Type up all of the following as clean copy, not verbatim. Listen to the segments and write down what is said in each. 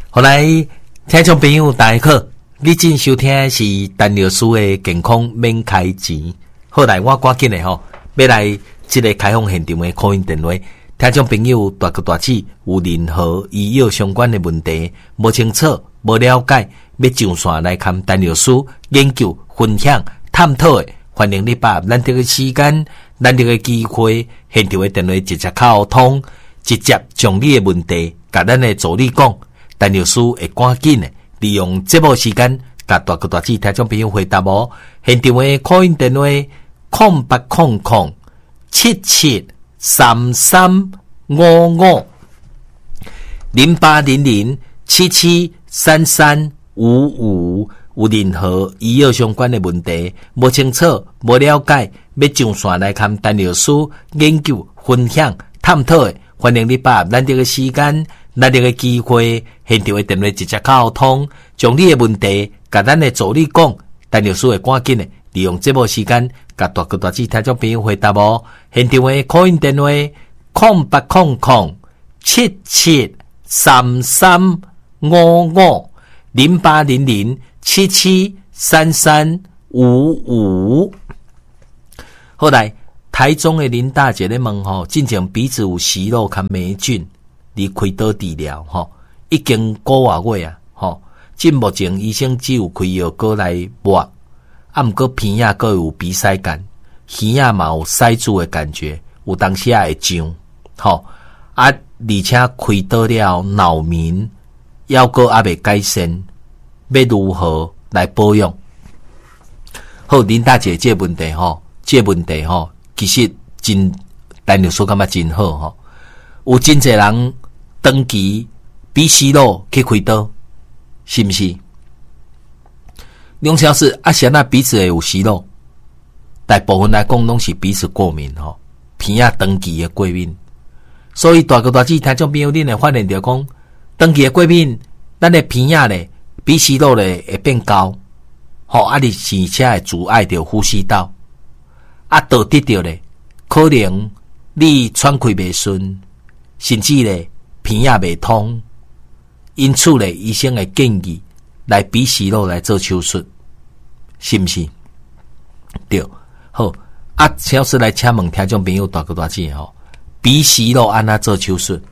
后来听众朋友大家好，你正收听的是陈老师的健康免开钱。后来我赶紧的要来这个开放现场的call in电话，听众朋友大哥大姐有任何医药相关的问题，无清楚、无了解，要上线来看陈老师研究、分享、探讨的，欢迎你把咱这个时间、咱这个机会，现场的电话直接沟通，直接将你的问题甲咱的助理讲，陈老师会赶紧的利用节目时间，甲大哥大姐听众朋友回答哦。现场的call in电话08007733550800773355，有任何医药相关的问题，无清楚、无了解，要上线来看陈老师研究、分享、探讨的，欢迎你把咱这个时间、咱这个机会，现场的电话直接沟通，将你的问题甲咱的助理讲，陈老师会赶紧的利用节目时间，甲大哥大姐听众朋友回答哦。现场的call in电话08007733550800773355。后来台中的林大姐咧问进前鼻子有息肉和霉菌，你开刀治疗已经5个月啊至目前医生只有开药膏来抹，不过鼻仔还有鼻塞感，耳仔嘛有塞住的感觉，有当时会痒而且开刀了脑鸣还未改善，要如何来保养？好，林大姐这问题其实真陈老师感觉真好有真侪人长期鼻息肉去开刀，是不是？两小时谁鼻子会有息肉？大部分来讲拢是鼻子过敏鼻仔长期的过敏，所以大哥大姐听众朋友，恁会发现到讲，长期的过敏，咱的鼻仔咧、鼻息肉咧会变高，而且会阻碍着呼吸道，导致着咧，可能你喘气袂顺，甚至咧鼻仔袂通，因此咧，医生会建议来鼻息肉来做手术，是不是？对，好小师来请问听众朋友大哥大姐鼻息肉安怎做手术？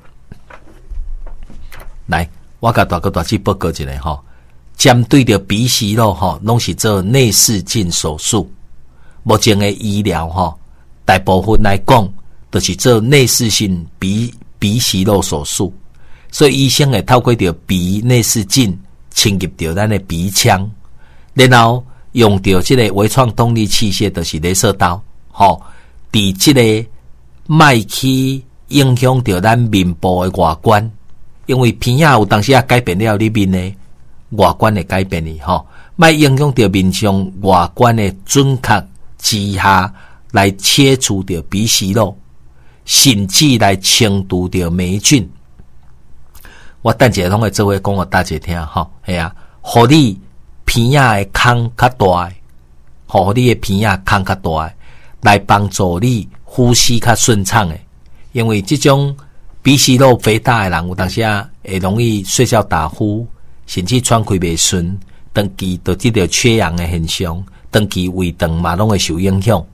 来，我甲大哥大姐报告一下针对着鼻息肉拢是做内视镜手术。目前的医疗大部分来讲都是做内视性鼻息肉手术，所以医生会透过着鼻内视镜侵入着咱的鼻腔，然后用着这个微创动力器械，就是雷射刀伫这个麦去影响着咱面部的外观，因为鼻仔有当时改变了你面的外观的改变哩卖影响着面上外观的准确之下来切除着鼻息肉，甚至来清除着霉菌。我等一下拢会做伙讲给大家听系啊，互你鼻仔的孔较大，互你的鼻仔孔较大，来帮助你呼吸较顺畅的。因为这种鼻息肉肥大的人，有当时会容易睡觉打呼，甚至喘气袂顺，长期导致着缺氧的现象，长期胃肠嘛拢会受影响。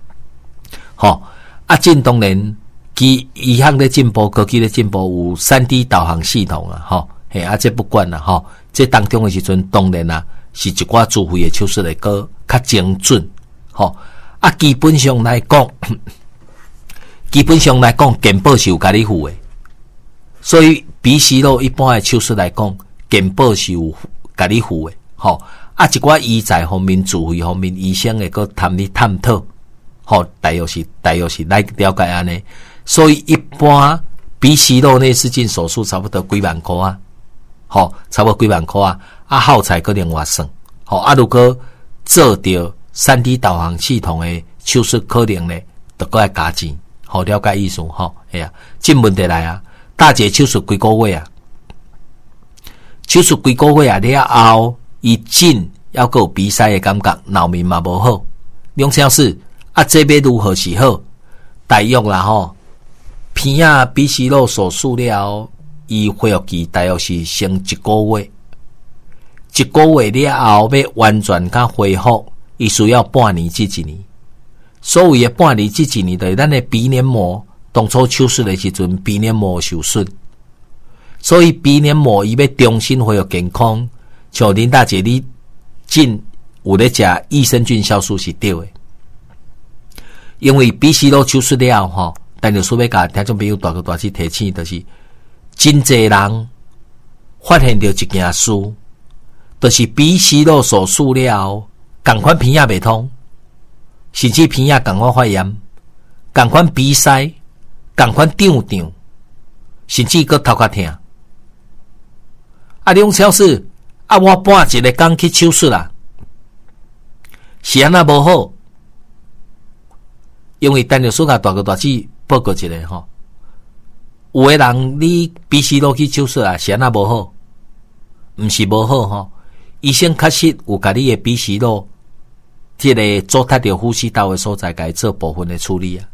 这当然医学的进步、科技的进步，有 3D 导航系统这不管啦这当中的时阵，当然是一寡自费的手术会较精准基本上来讲健保是有甲你付的，所以鼻息肉一般的手术来讲，健保是有甲你付的一寡医材方面、自费方面，医生会个谈你探讨大约是来了解安尼。所以一般鼻息肉内视镜手术差不多几万块差不多几万块耗材可能外算如果做到 3D 导航系统的手术，可能呢就搁要加钱了解意思这问题来大姐手术几个月手术几个月了后，伊诊还有鼻塞的感觉，脑面嘛无好，两小时这要如何是好？大约啦鼻息肉手术了伊恢复期大约是先1个月，1个月了后要完全甲恢复，伊需要半年至1年。所谓的半年至1年，就是咱的鼻黏膜当初手术的时阵，鼻黏膜受损，所以鼻黏膜伊要重新恢复健康。像林大姐你进有咧食益生菌酵素是对的，因为鼻息肉手术了吼，但就说要甲听众朋友大个大去提醒，就是真侪人发现到一件事，就是鼻息肉手术了，同款鼻也袂通，甚至鼻也同款发炎，同款鼻塞，同款胀，甚至搁头壳痛。啊，梁超市啊，我半一个工去手术啦，是安那无好，因为单着说甲大个大去报告一下吼。有的人你鼻息肉去手术啊，是安那无好，毋是无好吼。医生确实有甲你的鼻息肉，这个阻塞着呼吸道的所在，甲伊做部分的处理啊，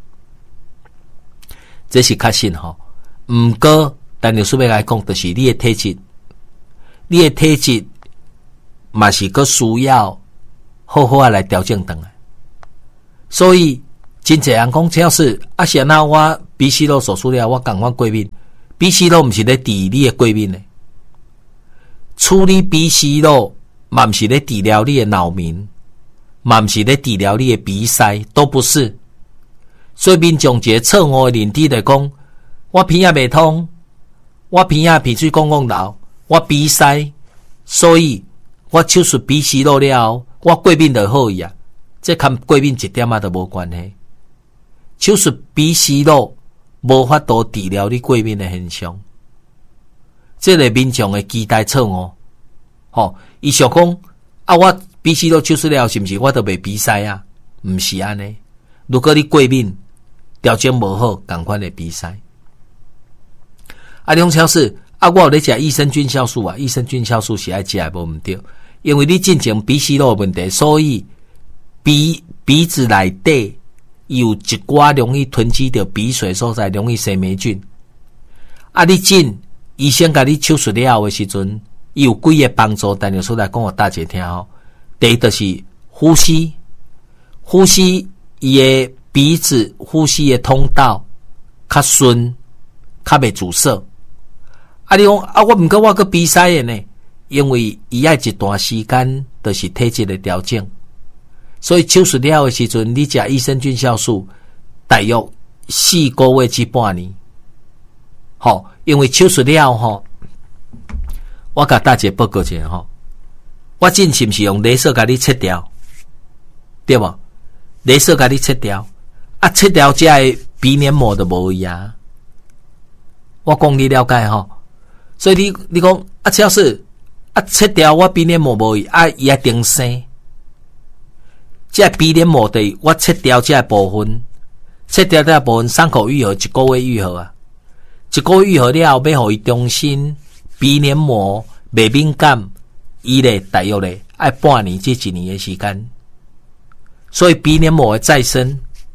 这是确实吼。毋过，单着说要来讲，就是你的体质，你的体质嘛是搁需要好好来调整回来。所以，真侪人讲，只要是啊，是那我鼻息肉手术了，我赶快过敏。鼻息肉毋是咧治你的过敏的，处理鼻息肉嘛毋是咧治疗你的脑鸣，嘛毋是咧治疗你的鼻塞，都不是。所以民众一个错误的认知来讲，我鼻也袂通，我鼻也鼻水讲流，我鼻塞，所以我手术鼻息肉了，我过敏就好伊啊。这跟过敏一点仔都无关系。手术鼻息肉无法度治疗你过敏的现象，这个民众的期待错误。吼，伊想讲啊，我鼻息肉手术了，是不是我就袂鼻塞啊？毋是安尼。如果你过敏调整无好，赶快的鼻塞。啊，梁超市啊，我有咧食益生菌酵素啊，益生菌酵素是爱食的无毋对，因为你进前鼻息肉的问题，所以鼻子内底有一寡容易囤积着鼻水所在，容易生霉菌。啊，你进医生甲你手术了后的时阵，伊有几个帮助，但是说来讲，我大家听吼。第一就是呼吸伊的鼻子呼吸的通道较顺，较袂阻塞。啊，你讲啊，我毋过我个鼻塞的呢，因为伊爱一段时间，就是体质的调整。所以手术了的时阵，你食益生菌酵素，大约4个月至半年。好，因为手术了吼，我甲大姐报告一下吼，我真是毋是用雷射甲你切掉，对无？雷射甲你切掉，啊，切掉这的鼻黏膜就无去啊。我讲你了解吼，所以你讲啊，只要是啊切掉我鼻黏膜无去啊，伊爱定生。这鼻黏膜的我切掉这部分，切掉这部分伤口愈合1个月愈合啊，1个月愈合了后，要互伊重新鼻黏膜袂敏感，伊咧大约咧爱半年至1年的时间。所以鼻黏膜的再生，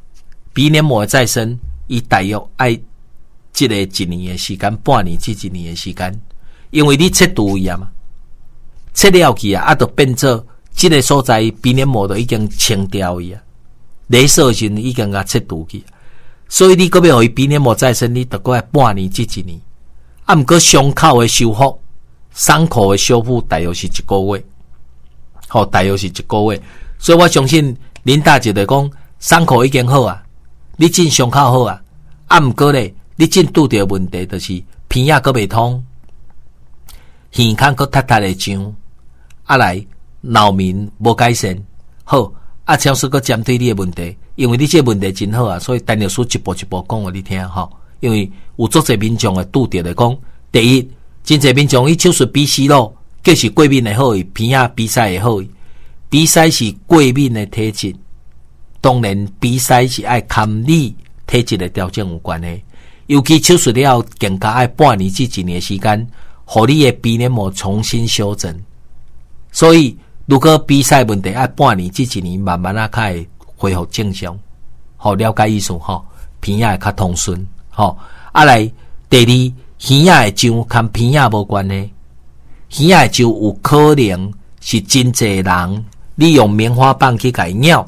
伊大约爱这个1年的时间，半年至1年的时间，因为你切除伊啊嘛，切了去啊，就变做。这个所在鼻黏膜都已经清掉伊啊，雷射时已经甲切除去，所以你搁要互伊鼻黏膜再生，你得过半年至1年。啊，毋过伤口的修复、伤口的修复大约是1个月，好，大约是1个月。所以我相信林大姐就讲，伤口已经好啊，你进伤口好啊，啊，毋过咧，你进拄着问题就是鼻仔搁袂通，耳孔搁塌塌的痒，啊来。脑鸣无改善，好啊！超市个针对你的问题，因为你这问题真好啊，所以单律师一步一步讲互你听哈。因为有足侪民众的拄着来讲，第一，真侪民众伊手术鼻息肉，就是过敏的好，鼻仔鼻塞的好，鼻塞是过敏的体质，当然鼻塞是爱含你体质的调整有关系。尤其手术了后，更加爱半年至1年的时间，互你的鼻黏膜重新修整，所以。如果鼻塞问题要半年至1年，慢慢啊，开始恢复正常，好了解意思吼，鼻仔会较通顺，好。啊来，第二， 耳仔的肿跟鼻仔无关系，耳仔的肿有可能是真济人利用棉花棒去甲伊咬。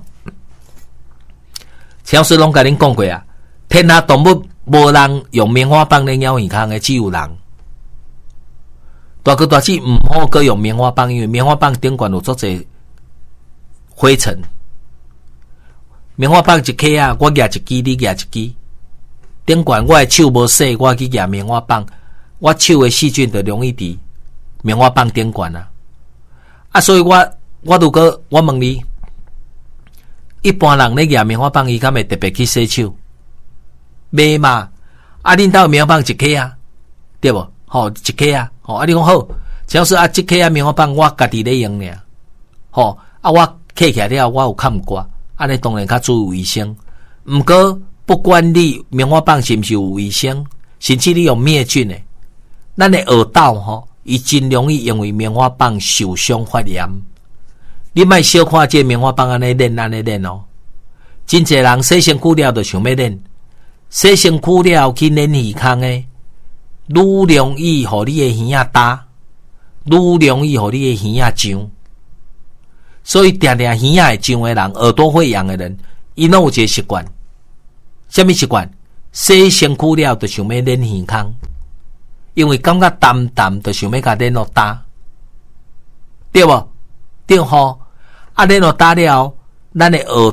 陈老师拢甲恁讲过啊，天下动物无人用棉花棒来咬耳孔的，只有人。大哥大姐唔好搁用棉花棒，因为棉花棒顶管有足侪灰尘。棉花棒一颗啊，我夹一支，你夹一支。顶管我的手无洗，我去夹棉花棒，我手的细菌就容易伫棉花棒顶管啊。啊，所以我如果我问你，一般人咧夹棉花棒，伊敢会特别去洗手？袂嘛？啊，恁兜棉花棒一颗啊，对无？吼，一颗啊，吼，啊，你讲好，只要是啊，一颗啊棉花棒我家己咧用尔，吼，啊，我摕起来了，我有看过，安尼当然较注意卫生。毋过不管你棉花棒是毋是有卫生，甚至你用灭菌的，咱的耳道吼，伊真容易因为棉花棒受伤发炎。你莫小看这棉花棒安尼练哦，真侪人洗身躯了就想要练，洗身躯了去练耳孔的。愈容易互你的耳仔打，愈容易互你的耳仔痒。所以常常耳仔会痒的人，耳朵会痒的人，伊拢有一个习惯。什么习惯？洗身躯了就想要练耳孔，因为感觉淡淡就想要甲练落打，对无？对吼。啊，练落打了，咱的耳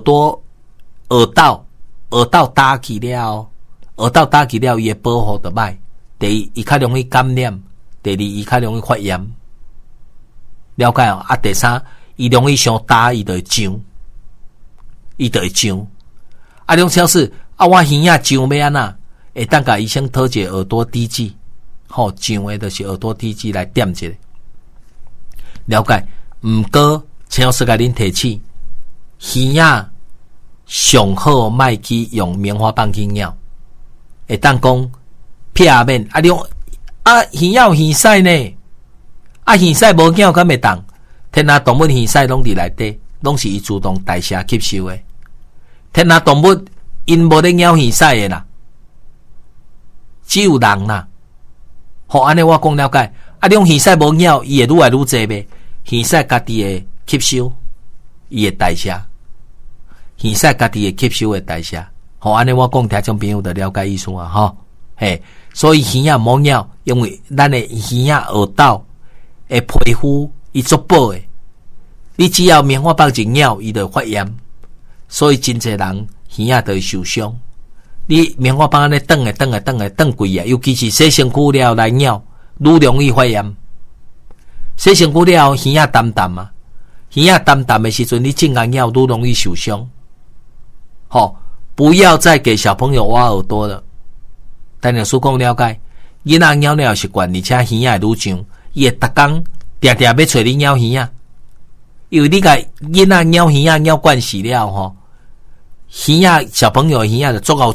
道打起了，耳道打起了，伊的保护就歹。第一，伊较容易感染；第二，伊较容易发炎。了解哦。啊，第三，伊容易伤打，伊就会痒。啊，种超市啊，我耳仔痒要安那？会当甲医生讨一个耳朵滴剂，吼，痒的就是耳朵滴剂来点一下。了解。毋过，陈老师甲恁提醒，耳仔上好莫去用棉花棒去咬，会当讲。片面啊，你讲啊，耳仔有耳屎呢，啊，耳屎无咬敢会动？天下动物耳屎拢伫内底，拢是伊自动代谢吸收的。天下动物因无咧咬耳屎的啦，只有人啦。好，安尼我讲了解。啊，你讲耳屎无咬，伊会愈来愈侪呗。耳屎家己会吸收，伊会代谢。耳屎家己会吸收会代谢。好，安尼我讲，听众朋友就了解意思啊，吼。嘿，所以耳仔莫咬，因为咱的耳仔耳道的皮肤伊足薄的，你只要棉花棒一咬，伊就发炎，所以真侪人耳仔就会受伤。你棉花棒安尼转贵啊，尤其是洗身躯了来咬，愈容易发炎。洗身躯了耳仔淡淡啊，耳仔淡淡的时阵，你正眼咬愈容易受伤。好，不要再给小朋友挖耳朵了。但老师讲了解，囡仔咬了习惯，而且耳仔会愈痒，伊会逐工定要找你咬耳仔，因为你甲囡仔咬耳仔咬惯死了吼，耳仔小朋友耳仔就足够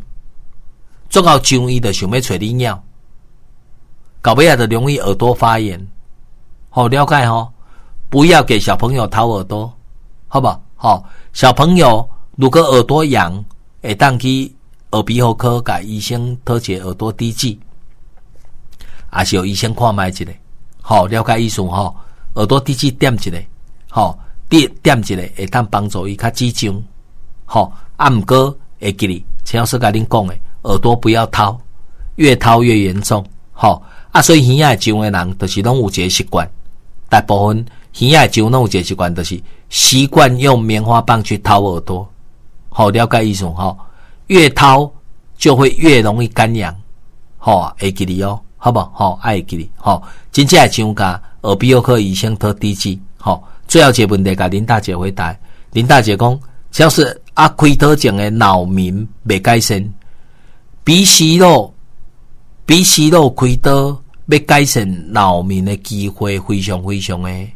痒，伊就想要找你咬，到尾仔就容易耳朵发炎。好，了解吼，不要给小朋友掏耳朵，好不好？好，小朋友如果耳朵痒，会当去耳鼻喉科甲医生讨一个耳朵滴剂，也是由医生看卖一个，好，了解意思吼。耳朵滴剂点一个，好，点一个会当帮助伊较集中，好。啊，毋过会记哩，陈老师甲恁讲的，耳朵不要掏，越掏越严重，好。啊，所以耳仔会痒的人，就是拢有一个习惯，大部分耳仔会痒拢有一个习惯，就是习惯用棉花棒去掏耳朵，好，了解意思吼。越掏就会越容易感染，好，会记哩哦，好不好？好，会记哩，好，真正会上甲耳鼻喉科医生讨滴剂，好。最后一个问题，甲林大姐回答，林大姐讲，只要是开刀前的脑鸣未改善，鼻息肉开刀要改善脑鸣的机会非常的，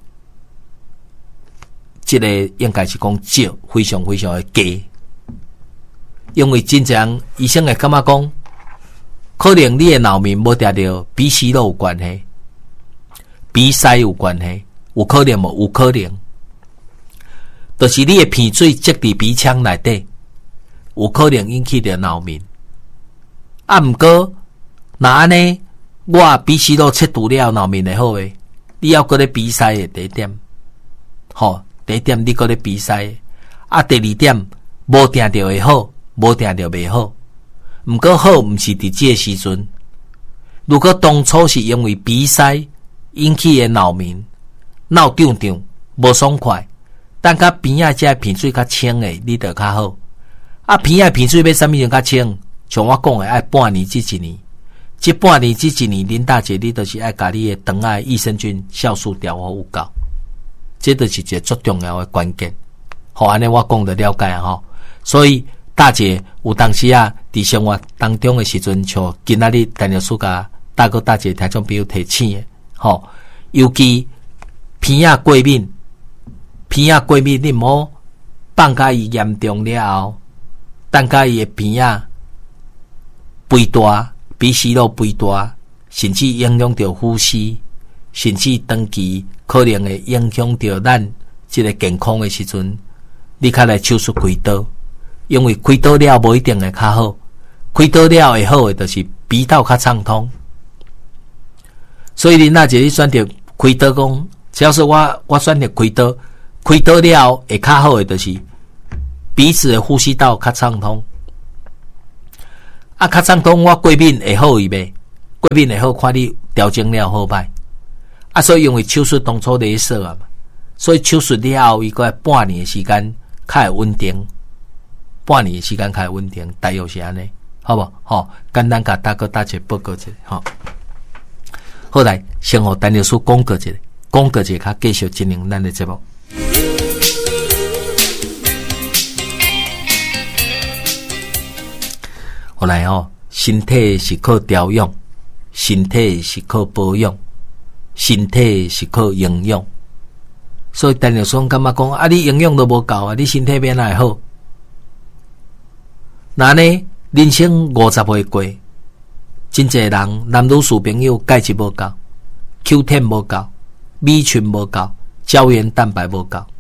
这个应该是讲少，非常的低。因为真正医生会感觉讲，可能你的脑鸣无定着鼻息肉有关系，鼻塞有关系，有可能无？有可能，就是你的鼻水积伫鼻腔内底，有可能引起的脑鸣。啊，毋过那安尼， 我鼻息肉切除了脑面会好诶，你要搁咧比赛诶第一点，第一点你搁咧比赛，第二点无定着会好，无定着袂好，毋过好毋是伫这时阵。如果当初是因为比赛引起的脑面、脑胀胀、无爽快，等甲鼻仔这鼻水较清诶，你就较好。鼻仔鼻水要啥物样较清？像我讲诶，爱半年至一年，这半年至一年，林大姐你就是爱甲你诶肠仔益生菌酵素调好有够，这就是一个最重要诶关键。好，安尼我讲的了解吼。所以大姐有当时伫生活当中诶时阵，像今仔日陈律师甲大哥大姐听众朋友提醒诶，尤其鼻仔过敏，你毋好放甲伊严重了后，等甲伊诶鼻仔肥大，鼻息肉肥大，甚至影响到呼吸，甚至长期可能会影响到咱这个健康的时阵，你较来手术开刀，因为开刀了无一定会较好，开刀了会好的就是鼻道较畅通。所以林大姐你选择开刀讲，只要是我选择开刀了会较好的就是鼻子的呼吸道较畅通。较畅通，我过敏会好伊袂？过敏会好，看你调整了好歹。所以因为手术当初雷射嘛，所以手术了后，伊个半年的时间较会稳定，大约是安尼，好无？简单甲大哥大姐报告一下，好来，先互陈律师讲过一下，较继续进行咱的节目。后来身体是靠调养，身体是靠保养，身体是靠营养。所以陈律师感觉讲，你营养都无够你身体变哪会好？那呢，人生50岁过，真侪人男女士朋友钙质无够 ，Q10 无够，米群无够，胶原蛋白无够，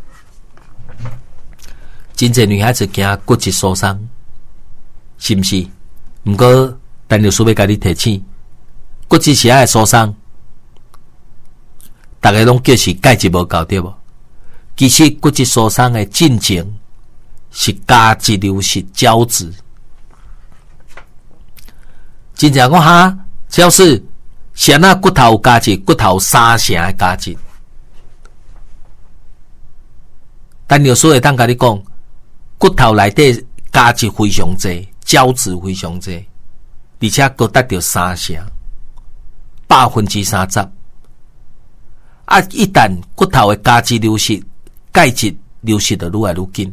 真侪女孩子惊骨质疏松。是毋是？毋过，陈律师要甲你提醒，骨质是爱疏松，大家拢叫是钙质无够对无？其实骨质疏松的进程是胶质流失胶质。真正讲只要是谁骨头有胶质，骨头3成的胶质。陈律师会当甲你讲，骨头内底胶质非常侪。胶质非常侪，而且佫达到3成，30%。一旦骨头的胶质流失，钙质流失就愈来愈紧。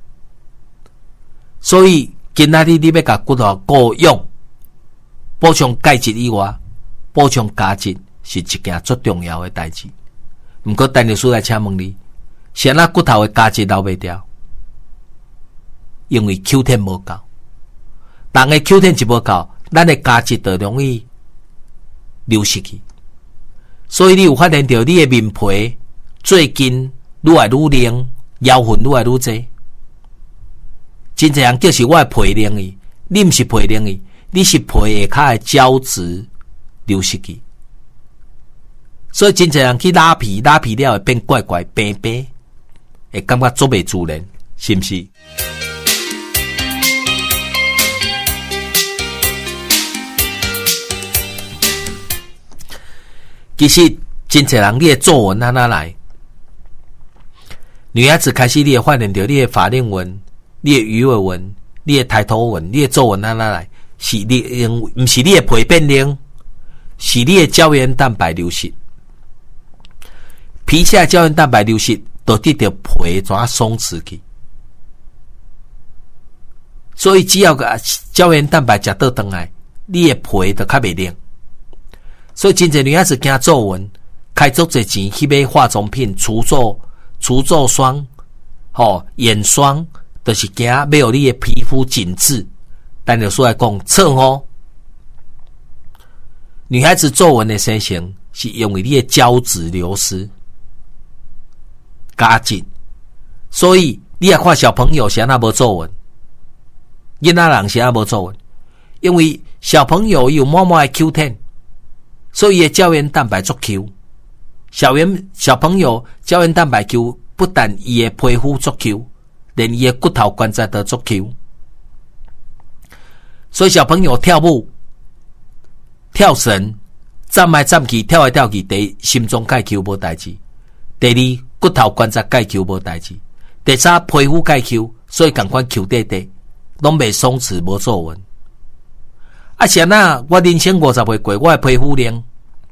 所以今仔日你要甲骨头顾养，补充钙质以外，补充胶质是一件最重要的代志。毋过陈律师来请问你，谁骨头的胶质留袂掉？因为 Q10 无够。人的 Q10 一无够，咱的胶质就容易流失去。所以你有发现到你的面皮最近愈来愈亮，妖痕愈来愈侪。真侪人就是我的皮亮去，你毋是皮亮去，你是皮下骹的胶质流失去。所以真侪人去拉皮了会变怪怪白白，会感觉做袂自然，是毋是？其实真侪人你的皱纹哪来？女孩子开始你会发现到你的法令纹、你的鱼尾纹、你的抬头纹、你的皱纹哪来？是你不是你的皮变亮，是你的胶原蛋白流失。皮下胶原蛋白流失，导致到皮怎松弛去。所以只要个胶原蛋白食倒转来，你的皮就较袂亮。所以真侪女孩子惊皱纹，开足侪钱去买化妆品、除皱霜、眼霜，就是惊要有你的皮肤紧致。但有说来讲，错女孩子皱纹的生成是因为你的胶质流失，胶质。所以你也看小朋友是安那无皱纹，囡仔人是安那无皱纹，因为小朋友有满满的 Q10。 所以伊的胶原蛋白足 Q。小朋友胶原蛋白 Q， 不但伊的皮肤足 Q， 连伊的骨头关节都足 Q。所以小朋友跳舞、跳绳、站来站去、跳来跳去，第一心脏介 Q 无代志，第二骨头关节介 Q 无代志，第三皮肤介 Q， 所以赶快 Q 弟弟，拢袂松弛无皱纹。啊，像那我人生50岁过，我的皮肤亮，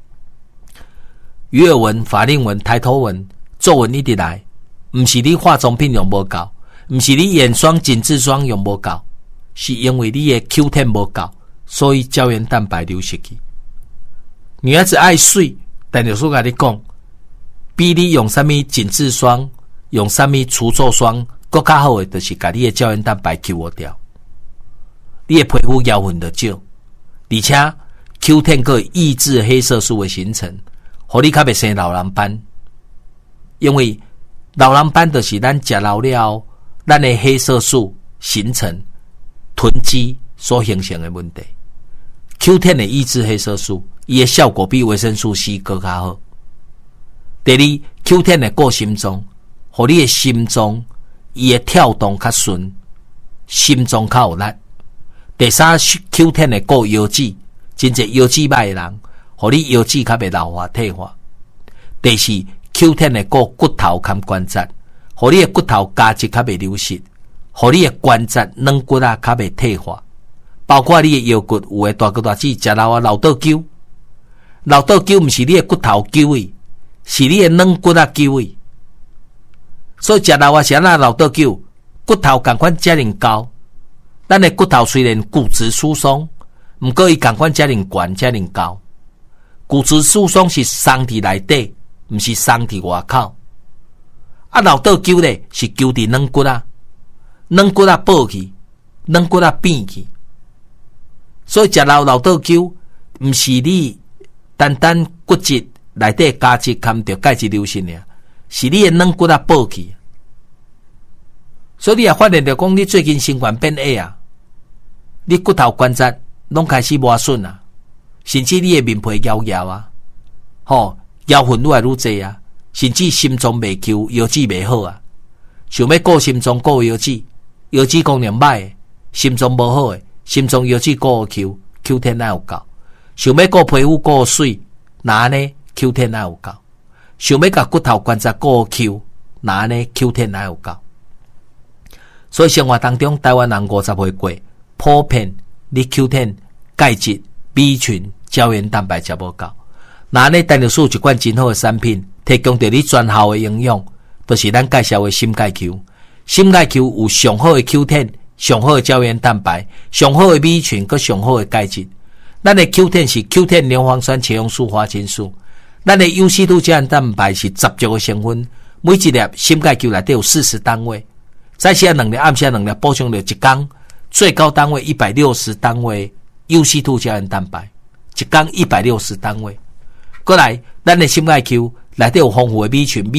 鱼尾纹、法令纹、抬头纹、皱纹一直来，不是你化妆品用无够，不是你眼霜、紧致霜用无够，是因为你的 Q10 无够，所以胶原蛋白流失去。女孩子爱水，但有时候跟你讲，比你用什么紧致霜、用什么除皱霜更较好的，就是把你的胶原蛋白 Q 掉，你的皮肤油分就少，而且 Q10 可以抑制黑色素的形成，让你较袂生老人斑。因为老人斑就是咱食老了，咱的黑色素形成囤积所形成的问题。Q10 的抑制黑色素，伊的效果比维生素 C 更较好。第二 ，Q10 的顾心脏，让你的心脏伊的跳动较顺，心脏较有力。第三 ，Q10 的顾腰子，真正腰子歹的人，让你腰子较袂老化退化。第四 ，Q10 的顾骨头和关节，让你的骨头价值较袂流失，让你的关节软骨较袂退化。包括你的腰骨有的大骨大趾食老老倒揪，老倒揪不是你的骨头揪的，是你的软骨揪的。所以食老是那老倒揪，骨头同款遮尔高，咱的骨头虽然骨质疏松，不过伊同款遮尔悬遮尔高。骨质疏松是松伫内底，不是松伫外口。啊，老倒揪咧是揪伫软骨软骨爆去，软骨变去。所以食老倒揪，不是你单单骨质内底价值含着钙质流失尔，是你的软骨爆去。所以你也发现到讲，你最近身管变矮啊，你骨头关节拢开始磨损啊，甚至你的面皮摇摇啊，油分愈来愈济啊，甚至心脏袂 Q， 腰子袂好啊。想要顾心脏顾腰子，腰子功能歹的，心脏无好的。心脏腰子顾 Q10 哪有够？想要顾皮肤顾水，哪呢 Q10 哪有够？想要甲骨头关节顾 Q， 哪呢 Q10 哪有够？所以生活当中，台湾人50岁过，普遍你 Q10、钙质、B 群、胶原蛋白食无够。哪呢？单着数一款真好的产品，提供着你全效的营养，就是咱介绍的心钙 Q。心钙 Q 有上好的 Q10。上好的胶原蛋白，上好的 B 群，佮上好的钙质。咱的 Q10 是 Q10 牛磺酸茄红素花青素，咱的 UC2 胶原蛋白是10个成分，每一粒心钙 Q 内底有40单位，早时2粒，暗时2粒，补充了一天最高单位160单位 UC2 胶原蛋白，一天160单位。过来，咱的心钙 Q 内底有丰富的 B 群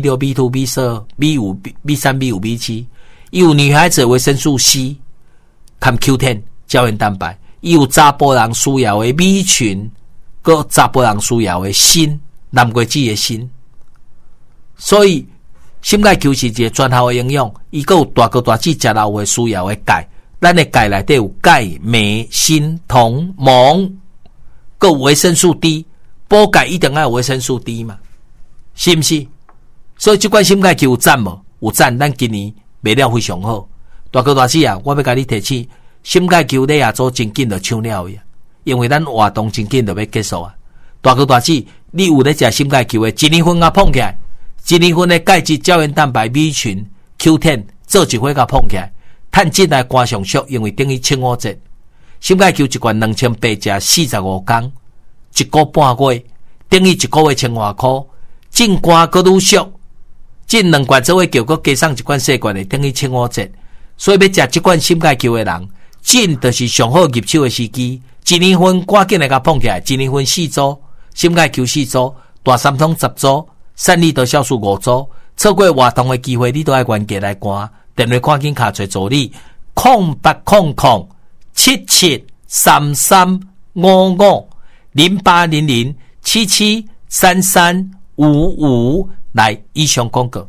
B1、B2、B2、B12、B3、B5、B7。伊有女孩子维生素 C 含 Q10 胶原蛋白，伊有查甫人需要的 B 群，佮查甫人需要的锌，南瓜子的锌。所以心钙 Q 是一个全效的营养，伊佮有大骨大趾食老的需要的钙，咱的钙内底有钙、镁、锌、铜、锰，佮有维生素 D， 补钙一定要有维生素 D 嘛，是不是？所以这款心钙 Q 有赞无？有赞，咱今年卖了非常好，大哥大姊啊，我要甲你提醒，心钙 Q 咧也做真紧就抢了呀，因为咱活动真紧就要结束啊。大哥大姊，你有咧食心钙 Q 的，一年份甲碰起来，一年份的钙质、胶原蛋白、B 群、Q10 做一回甲碰起来，趁进来关上俗，因为等于清5折。心钙 Q 一罐2800食45天，一个半月，等于一个月千外块，进关阁愈俗。进2罐做伙叫佮加上一罐细罐的，等于15折。所以要食这罐心钙 Q 的人，进就是上好入手的时机。一年份赶紧来甲碰起来，一年份4组，心钙 Q 4组，大3桶10组，散利得酵素5组。错过活动的机会，你都要原价来赶。电话赶紧卡找助理，0800773355， 0800773355来以上广告。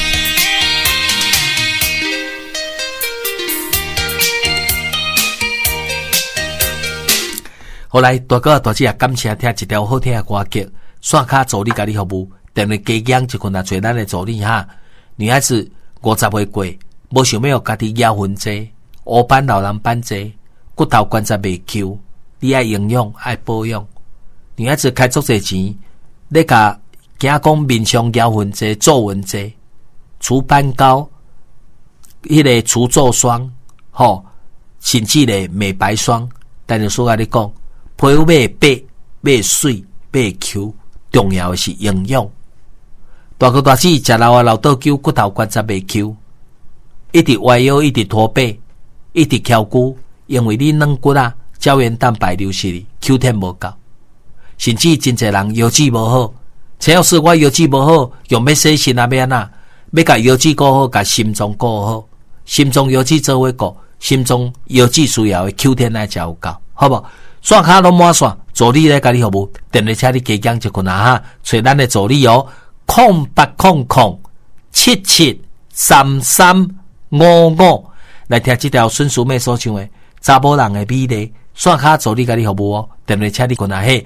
后来大哥大姐也感谢听一条好听的歌曲，线卡助理家己服务，电话加养一群做咱的助理哈。女孩子50岁过，无想要家己腰分济，黑斑老人斑济，骨头关节未 Q， 你爱营养爱保养。女孩子开足侪钱，你甲惊讲面上腰分济、皱纹济，除斑膏，迄个除皱霜，甚至咧美白霜，但是说甲你讲。皮肤要白、要水、要 Q， 重要的是营养。大哥大姐食老啊老倒久，骨头关节袂 Q， 一直歪腰，一直驼背，一直翘骨，因为你软骨啊，胶原蛋白流失哩 ，Q 天无够，甚至真侪人腰子无好。陈老师，我腰子无好，用要洗肾啊？要安那？要甲腰子顾好，甲心脏顾好，心脏腰子做伙顾，心脏腰子需要的 Q 天来才有够，好不好？线卡拢满线，助理来甲你服务，电话车你加讲一群啊哈，找咱的助理哦，0800773355来听这条孙淑妹所唱的查某人的美丽，线卡助理甲你服务哦，电话车你群啊嘿。